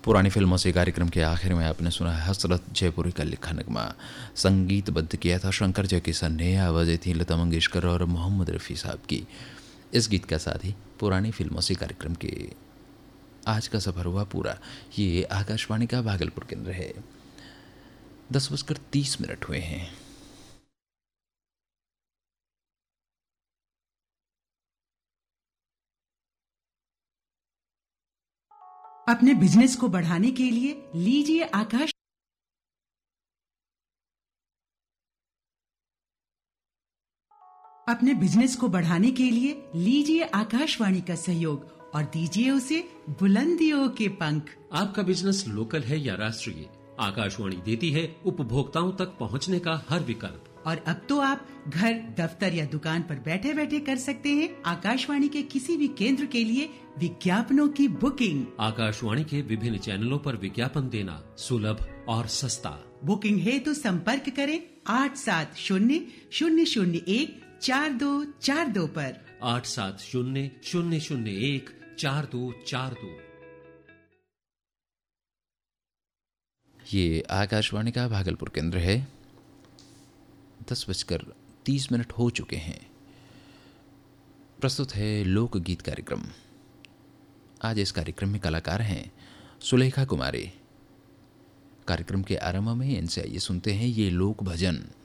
पुरानी फिल्मों से कार्यक्रम के आखिर में आपने सुना है हसरत जयपुरी का लिखा नगमा। संगीतबद्ध किया था शंकर जयकिशन ने, आवाज़ें थी लता मंगेशकर और मोहम्मद रफ़ी साहब की। इस गीत का साथ ही पुरानी फिल्मों से कार्यक्रम के आज का सफ़र हुआ पूरा। ये आकाशवाणी का भागलपुर केंद्र है। 10:30 हुए हैं। अपने बिजनेस को बढ़ाने के लिए लीजिए आकाशवाणी का सहयोग और दीजिए उसे बुलंदियों के पंख। आपका बिजनेस लोकल है या राष्ट्रीय, आकाशवाणी देती है उपभोक्ताओं तक पहुंचने का हर विकल्प। और अब तो आप घर, दफ्तर या दुकान पर बैठे बैठे कर सकते हैं आकाशवाणी के किसी भी केंद्र के लिए विज्ञापनों की बुकिंग। आकाशवाणी के विभिन्न चैनलों पर विज्ञापन देना सुलभ और सस्ता। बुकिंग है तो संपर्क करें 8700014242 पर। 8700014242। ये आकाशवाणी का भागलपुर केंद्र है। 10:30 हो चुके हैं। प्रस्तुत है लोकगीत कार्यक्रम। आज इस कार्यक्रम में कलाकार हैं सुलेखा कुमारी। कार्यक्रम के आरंभ में इनसे आइए सुनते हैं ये लोक भजन।